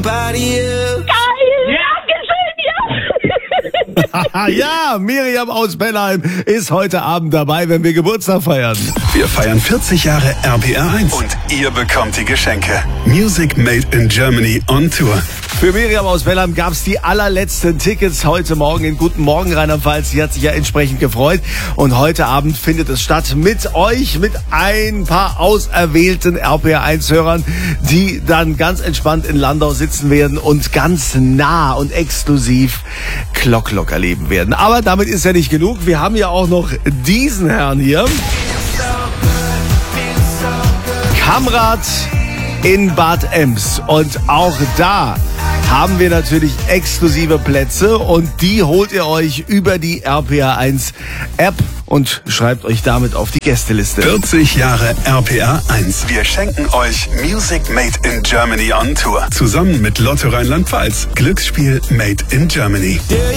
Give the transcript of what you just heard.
everybody else. Geil! Ja! Ja, Miriam aus Bellheim ist heute Abend dabei, wenn wir Geburtstag feiern. Wir feiern 40 Jahre RPR1 und ihr bekommt die Geschenke. Music Made in Germany on Tour. Für Miriam aus Bellheim gab es die allerletzten Tickets heute Morgen in Guten Morgen Rheinland-Pfalz. Sie hat sich ja entsprechend gefreut. Und heute Abend findet es statt mit euch, mit ein paar auserwählten RPR1-Hörern, die dann ganz entspannt in Landau sitzen werden und ganz nah und exklusiv Klock erleben werden. Aber damit ist ja nicht genug. Wir haben ja auch noch diesen Herrn hier. Kamrat in Bad Ems. Und auch da haben wir natürlich exklusive Plätze und die holt ihr euch über die RPR1 App und schreibt euch damit auf die Gästeliste. 40 Jahre RPR1. Wir schenken euch Music Made in Germany on Tour. Zusammen mit Lotto Rheinland-Pfalz. Glücksspiel Made in Germany.